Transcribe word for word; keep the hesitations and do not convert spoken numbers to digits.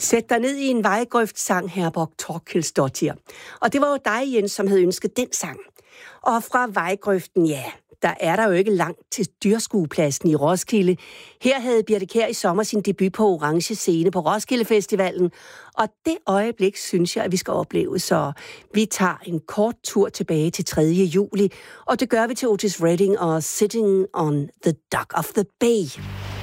Sæt dig ned i en vejgrøft, sang Herborg Torkilsdottir. Og det var jo dig, Jens, som havde ønsket den sang. Og fra vejgrøften, ja, der er der jo ikke langt til dyrskuepladsen i Roskilde. Her havde Birthe Kjær i sommer sin debut på Orange Scene på Roskilde Festivalen. Og det øjeblik synes jeg, at vi skal opleve, så vi tager en kort tur tilbage til tredje juli. Og det gør vi til Otis Redding og Sitting on the Dock of the Bay.